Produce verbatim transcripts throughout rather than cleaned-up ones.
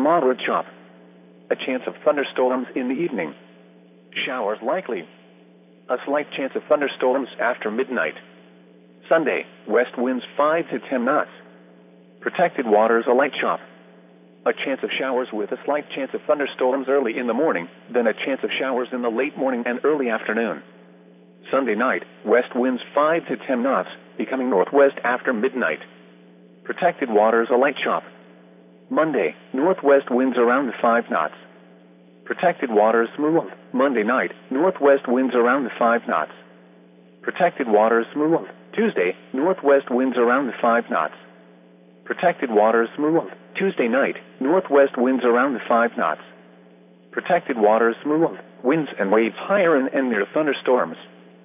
moderate chop. A chance of thunderstorms in the evening. Showers likely. A slight chance of thunderstorms after midnight. Sunday, west winds five to ten knots. Protected waters a light chop. A chance of showers with a slight chance of thunderstorms early in the morning, then a chance of showers in the late morning and early afternoon. Sunday night, west winds five to ten knots, becoming northwest after midnight. Protected waters a light chop. Monday, northwest winds around five knots. Protected waters smooth. Monday night, northwest winds around five knots. Protected waters smooth. Tuesday, northwest winds around five knots. Protected waters smooth. Tuesday night, northwest winds around five knots. Protected waters smooth. Winds and waves higher and, and near thunderstorms.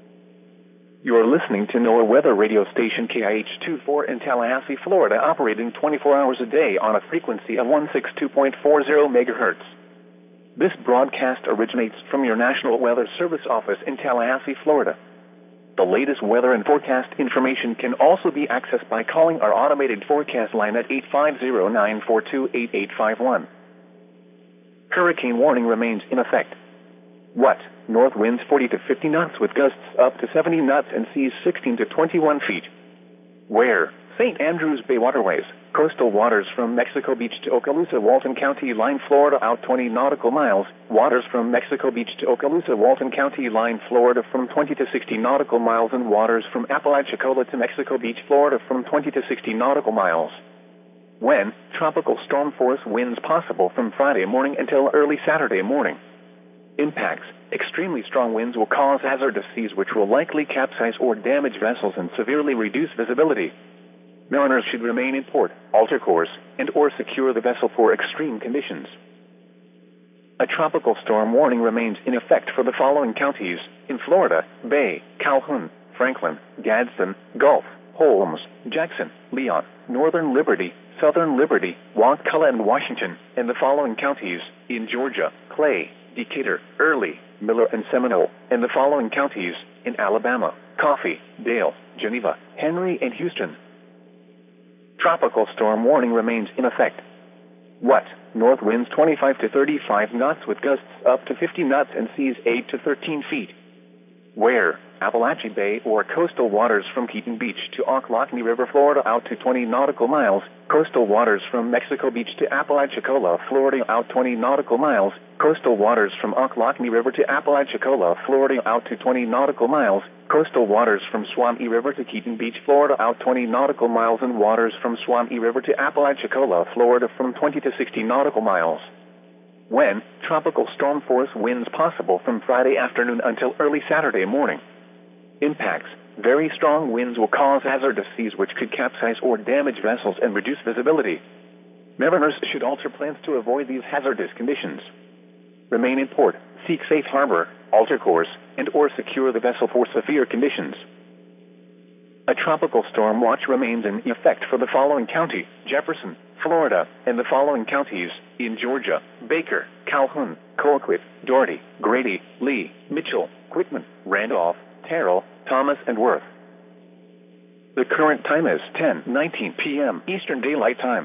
You are listening to NOAA Weather Radio Station K I H twenty-four in Tallahassee, Florida, operating twenty-four hours a day on a frequency of one sixty-two point four zero megahertz. This broadcast originates from your National Weather Service office in Tallahassee, Florida. The latest weather and forecast information can also be accessed by calling our automated forecast line at eight five zero, nine four two, eight eight five one. Hurricane warning remains in effect. What? North winds forty to fifty knots with gusts up to seventy knots and seas sixteen to twenty-one feet. Where? Saint Andrews Bay waterways, coastal waters from Mexico Beach to Okaloosa, Walton County line, Florida out twenty nautical miles, waters from Mexico Beach to Okaloosa, Walton County line, Florida from twenty to sixty nautical miles, and waters from Apalachicola to Mexico Beach, Florida from twenty to sixty nautical miles. When? Tropical storm force winds possible from Friday morning until early Saturday morning. Impacts. Extremely strong winds will cause hazardous seas which will likely capsize or damage vessels and severely reduce visibility. Mariners should remain in port, alter course, and or secure the vessel for extreme conditions. A tropical storm warning remains in effect for the following counties in Florida: Bay, Calhoun, Franklin, Gadsden, Gulf, Holmes, Jackson, Leon, Northern Liberty, Southern Liberty, Wakulla, and Washington, and the following counties in Georgia: Clay, Decatur, Early, Miller, and Seminole, and the following counties in Alabama: Coffee, Dale, Geneva, Henry, and Houston. Tropical storm warning remains in effect. What? North winds twenty-five to thirty-five knots with gusts up to fifty knots and seas eight to thirteen feet. Where? Appalachia Bay or coastal waters from Keaton Beach to Ocklackney River, Florida out to twenty nautical miles, coastal waters from Mexico Beach to Apalachicola, Florida out twenty nautical miles, coastal waters from Ocklackney River to Apalachicola, Florida out to twenty nautical miles, coastal waters from Swampy River to Keaton Beach, Florida out twenty nautical miles, and waters from Swampy River to Apalachicola, Florida from twenty to sixty nautical miles. When? Tropical storm force winds possible from Friday afternoon until early Saturday morning. Impacts. Very strong winds will cause hazardous seas which could capsize or damage vessels and reduce visibility. Mariners should alter plans to avoid these hazardous conditions. Remain in port, seek safe harbor, alter course, and or secure the vessel for severe conditions. A tropical storm watch remains in effect for the following county: Jefferson, Florida, and the following counties in Georgia: Baker, Calhoun, Colquitt, Doherty, Grady, Lee, Mitchell, Quitman, Randolph, Terrell, Thomas, and Worth. The current time is ten nineteen p.m. Eastern Daylight Time.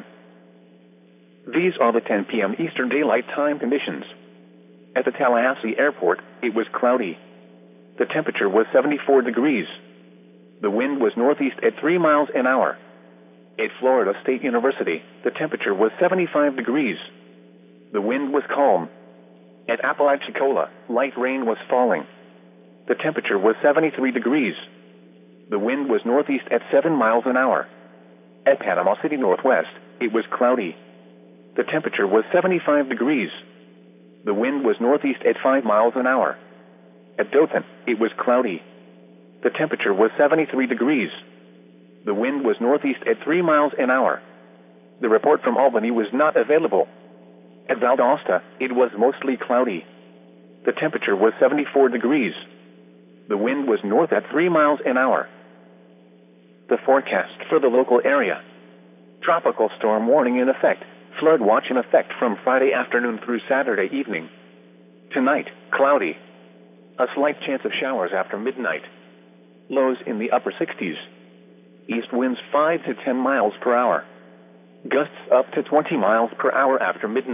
These are the ten p.m. Eastern Daylight Time conditions. At the Tallahassee Airport, it was cloudy. The temperature was seventy-four degrees. The wind was northeast at three miles an hour. At Florida State University, the temperature was seventy-five degrees. The wind was calm. At Apalachicola, light rain was falling. The temperature was seventy-three degrees. The wind was northeast at seven miles an hour. At Panama City Northwest, it was cloudy. The temperature was seventy-five degrees. The wind was northeast at five miles an hour. At Dothan, it was cloudy. The temperature was seventy-three degrees. The wind was northeast at three miles an hour. The report from Albany was not available. At Valdosta, it was mostly cloudy. The temperature was seventy-four degrees. The wind was north at three miles an hour. The forecast for the local area. Tropical storm warning in effect. Flood watch in effect from Friday afternoon through Saturday evening. Tonight, cloudy. A slight chance of showers after midnight. Lows in the upper sixties. East winds five to ten miles per hour. Gusts up to twenty miles per hour after midnight.